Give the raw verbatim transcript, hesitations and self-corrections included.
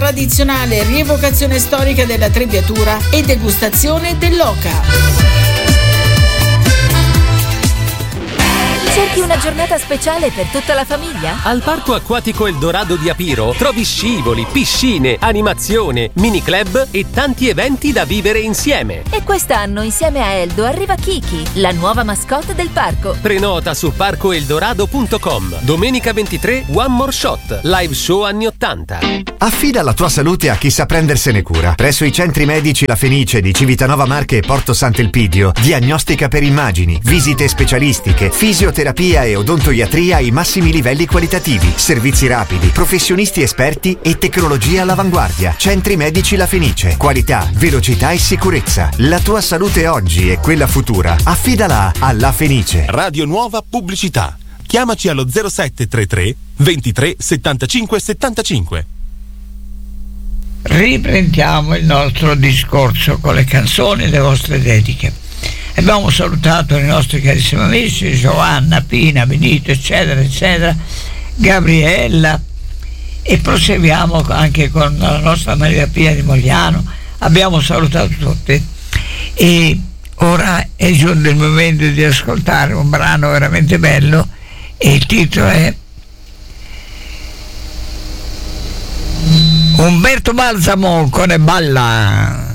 tradizionale rievocazione storica della trebbiatura e degustazione dell'oca. Cerchi una giornata speciale per tutta la famiglia? Al Parco Acquatico Eldorado di Apiro trovi scivoli, piscine, animazione, mini club e tanti eventi da vivere insieme. E quest'anno insieme a Eldo arriva Kiki, la nuova mascotte del parco. Prenota su parco eldorado punto com. Domenica ventitré One More Shot, live show anni ottanta. Affida la tua salute a chi sa prendersene cura. Presso i centri medici La Fenice di Civitanova Marche e Porto Sant'Elpidio, diagnostica per immagini, visite specialistiche, fisioterapia e odontoiatria ai massimi livelli qualitativi, servizi rapidi, professionisti esperti e tecnologia all'avanguardia. Centri medici La Fenice, qualità, velocità e sicurezza. La tua salute oggi e quella futura, affidala a La Fenice. Radio Nuova Pubblicità. Chiamaci allo zero sette tre tre ventitré settantacinque settantacinque. Riprendiamo il nostro discorso con le canzoni e le vostre dediche. Abbiamo salutato i nostri carissimi amici Giovanna, Pina, Benito, eccetera, eccetera, Gabriella, e proseguiamo anche con la nostra Maria Pia di Mogliano. Abbiamo salutato tutti e ora è giunto il momento di ascoltare un brano veramente bello e il titolo è Umberto Balsamo con E Balla.